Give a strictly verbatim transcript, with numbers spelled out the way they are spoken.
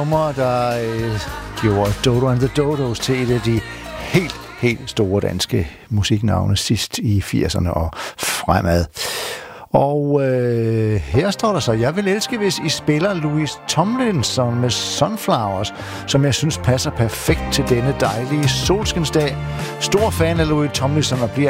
Nummer, der øh, gjorde Dodo and the Dodos til et af de helt, helt store danske musiknavne sidst i firserne og fremad. Og øh, her står der så, jeg vil elske, hvis I spiller Louis Tomlinson med Sunflowers, som jeg synes passer perfekt til denne dejlige solskinsdag. Stor fan af Louis Tomlinson og bliver